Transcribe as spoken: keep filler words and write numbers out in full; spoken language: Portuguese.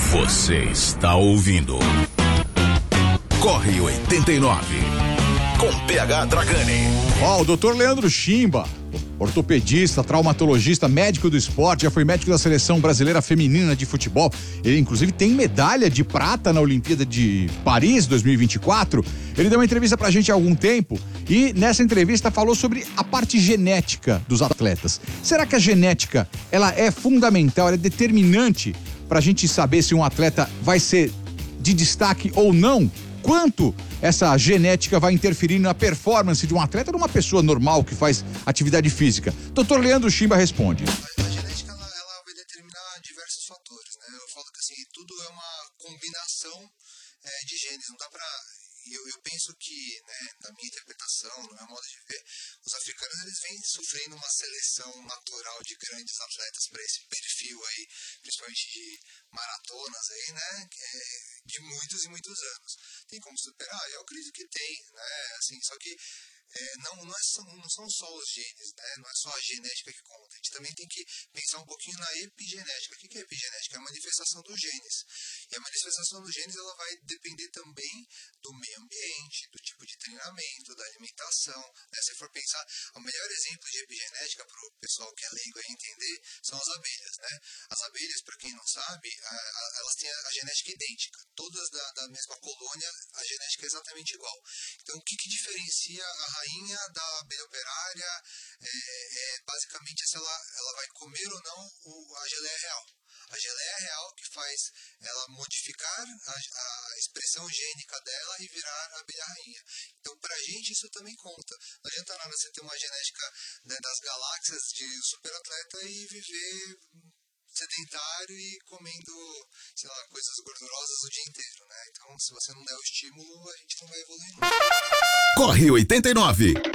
Você está ouvindo Corre oitenta e nove com P H Dragani. Ó, oh, o doutor Leandro Chimba, ortopedista, traumatologista, médico do esporte, já foi médico da seleção brasileira feminina de futebol. Ele, inclusive, tem medalha de prata na Olimpíada de Paris dois mil e vinte e quatro. Ele deu uma entrevista pra gente há algum tempo e nessa entrevista falou sobre a parte genética dos atletas. Será que a genética, ela é fundamental, ela é determinante pra gente saber se um atleta vai ser de destaque ou não? Quanto essa genética vai interferir na performance de um atleta ou de uma pessoa normal que faz atividade física? doutor Leandro Chimba responde. A, a genética ela, ela vai determinar diversos fatores, né? Eu falo que assim, tudo é uma combinação é, de genes, não dá pra... Eu, eu penso que, né, na minha interpretação, no meu modo de ver, os africanos eles vêm sofrendo uma seleção natural de grandes atletas para esse perfil aí, principalmente de maratonas aí, né, é, de muitos e muitos anos. Tem como superar? Eu acredito que tem, né, assim, só que é, não, não, é só, não são só os genes, né, não é só a genética que conta, a gente também tem que pensar um pouquinho na epigenética. O que é epigenética? É a manifestação dos genes. E a manifestação dos genes ela vai depender também do meio ambiente, do tipo de treinamento, da alimentação, né? Se for pensar, o melhor exemplo de epigenética para o pessoal que é leigo a entender são as abelhas, né? As abelhas, para quem não sabe, a, a, elas têm a, a genética idêntica, todas da, da mesma colônia, a genética é exatamente igual. Então, o que, que diferencia a rainha da abelha operária é, é basicamente se ela, ela vai comer ou não o, a geleia real. A geleia real que faz ela modificar a, a expressão gênica dela e virar a abelha rainha. Então, pra gente, isso também conta. Não adianta nada você ter uma genética, né, das galáxias de superatleta e viver sedentário e comendo, sei lá, coisas gordurosas o dia inteiro, né? Então, se você não der o estímulo, a gente não vai evoluir. Corre oitenta e nove.